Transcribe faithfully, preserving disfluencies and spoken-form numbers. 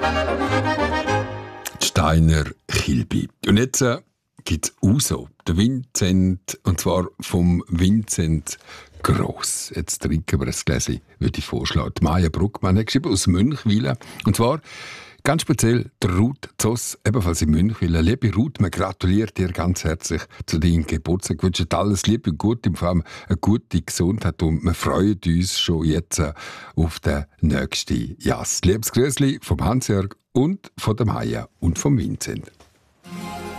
Die Steiner Kilby. Und jetzt äh, gibt es Uso, der Vincent, und zwar vom Vincent Gross. Jetzt trinken wir ein Gläschen, würde ich vorschlagen. Die Maja Bruckmann hat geschrieben aus Münchwilen. Und zwar ganz speziell der Ruth Zoss, ebenfalls in Münchwilen. Liebe Ruth, man gratuliert dir ganz herzlich zu deinem Geburtstag. Ich wünsche dir alles Liebe und Gute, vor allem eine gute Gesundheit, und wir freuen uns schon jetzt auf den nächsten Jass. Liebes Grüßli vom Hans-Jörg und von der Maja und vom Vincent.